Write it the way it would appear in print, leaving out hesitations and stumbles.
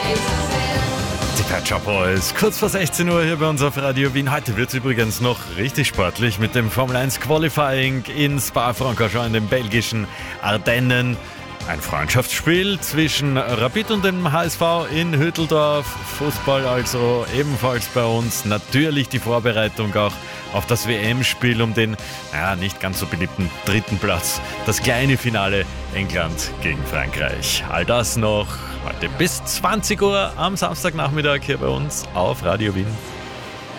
Die Pet Shop Boys, kurz vor 16 Uhr hier bei uns auf Radio Wien. Heute wird es übrigens noch richtig sportlich mit dem Formel 1 Qualifying in Spa-Francorchamps in den belgischen Ardennen. Ein Freundschaftsspiel zwischen Rapid und dem HSV in Hütteldorf. Fußball also ebenfalls bei uns. Natürlich die Vorbereitung auch auf das WM-Spiel um den, nicht ganz so beliebten 3. Platz. Das kleine Finale England gegen Frankreich. All das noch heute bis 20 Uhr am Samstagnachmittag hier bei uns auf Radio Wien.